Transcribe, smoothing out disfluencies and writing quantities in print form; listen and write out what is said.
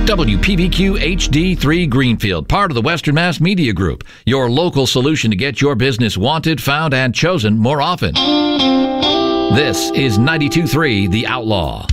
WPBQ HD3 Greenfield, part of the Western Mass Media Group, your local solution to get your business wanted, found, and chosen more often. This is 92.3 The Outlaw.